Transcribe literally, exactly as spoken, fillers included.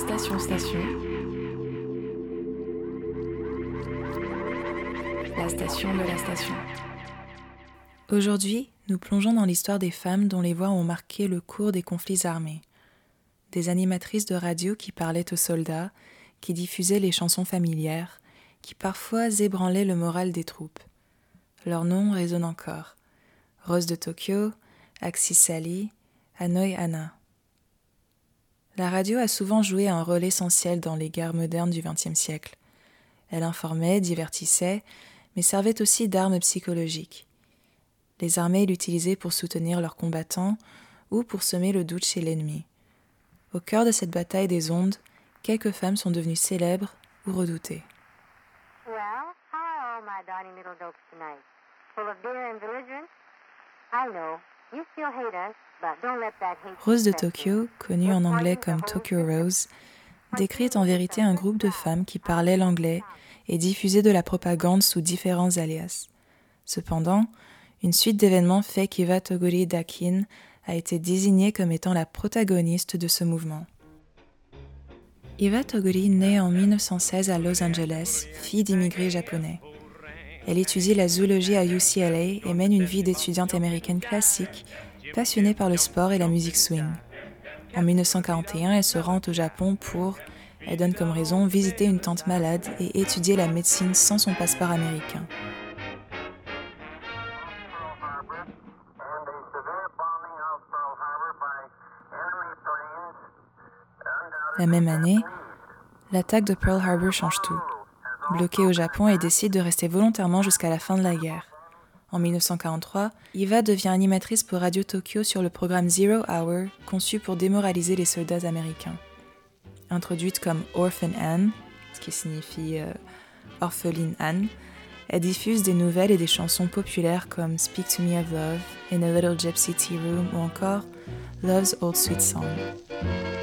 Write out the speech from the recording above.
Station Station. La station de la station. Aujourd'hui, nous plongeons dans l'histoire des femmes dont les voix ont marqué le cours des conflits armés. Des animatrices de radio qui parlaient aux soldats, qui diffusaient les chansons familières, qui parfois ébranlaient le moral des troupes. Leurs noms résonnent encore. Rose de Tokyo, Axis Sally, Hanoi Hannah. La radio a souvent joué un rôle essentiel dans les guerres modernes du vingtième siècle. Elle informait, divertissait, mais servait aussi d'arme psychologique. Les armées l'utilisaient pour soutenir leurs combattants ou pour semer le doute chez l'ennemi. Au cœur de cette bataille des ondes, quelques femmes sont devenues célèbres ou redoutées. Well, how are all my darling little dopes tonight? Full of beer and belligerence? I know. You still hate us, but don't let that hate... Rose de Tokyo, connue en anglais comme Tokyo Rose, décrit en vérité un groupe de femmes qui parlaient l'anglais et diffusaient de la propagande sous différents alias. Cependant, une suite d'événements fait qu'Eva Toguri Dakin a été désignée comme étant la protagoniste de ce mouvement. Eva Toguri naît en mille neuf cent seize à Los Angeles, fille d'immigrés japonais. Elle étudie la zoologie à U C L A et mène une vie d'étudiante américaine classique, passionnée par le sport et la musique swing. En mille neuf cent quarante et un, elle se rend au Japon pour, elle donne comme raison, visiter une tante malade et étudier la médecine sans son passeport américain. La même année, l'attaque de Pearl Harbor change tout. Bloquée au Japon, elle décide de rester volontairement jusqu'à la fin de la guerre. En mille neuf cent quarante-trois, Eva devient animatrice pour Radio Tokyo sur le programme Zero Hour, conçu pour démoraliser les soldats américains. Introduite comme Orphan Anne, ce qui signifie euh, orpheline Anne, elle diffuse des nouvelles et des chansons populaires comme Speak to Me of Love, In a Little Gypsy Tea Room ou encore Love's Old Sweet Song.